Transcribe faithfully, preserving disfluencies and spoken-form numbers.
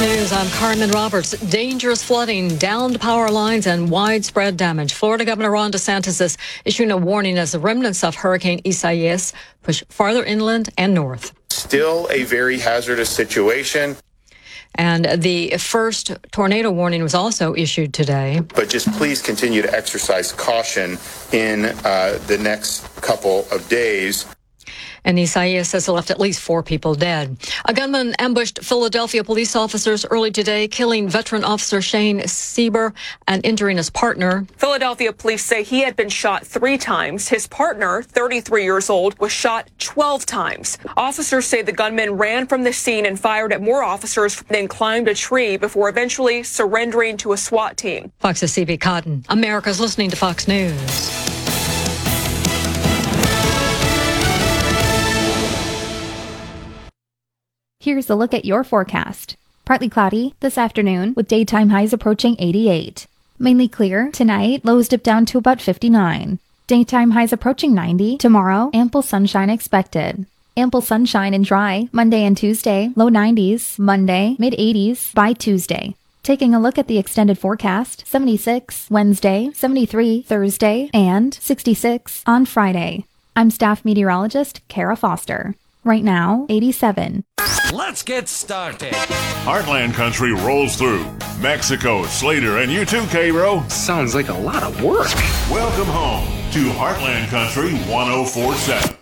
News, I'm Carmen Roberts. Dangerous flooding, downed power lines, and widespread damage. Florida Governor Ron DeSantis is issuing a warning as the remnants of Hurricane Isaias push farther inland and north. Still a very hazardous situation. And the first tornado warning was also issued today. But just please continue to exercise caution in uh, the next couple of days. And Isaias has left at least four people dead. A gunman ambushed Philadelphia police officers early today, killing veteran officer Shane Sieber and injuring his partner. Philadelphia police say he had been shot three times. His partner, thirty-three years old, was shot twelve times. Officers say the gunman ran from the scene and fired at more officers, then climbed a tree before eventually surrendering to a SWAT team. Fox's C B Cotton. America's listening to Fox News. Here's a look at your forecast. Partly cloudy this afternoon with daytime highs approaching eighty-eight. Mainly clear tonight, lows dip down to about fifty-nine. Daytime highs approaching ninety. Tomorrow, ample sunshine expected. Ample sunshine and dry Monday and Tuesday, low nineties. Monday, mid eighties by Tuesday. Taking a look at the extended forecast, seventy-six Wednesday, seventy-three Thursday, and sixty-six on Friday. I'm staff meteorologist Kara Foster. Right now, eighty-seven. Let's get started. Heartland Country rolls through. Mexico, Slater, and you too, K-Bro. Sounds like a lot of work. Welcome home to Heartland Country one oh four point seven.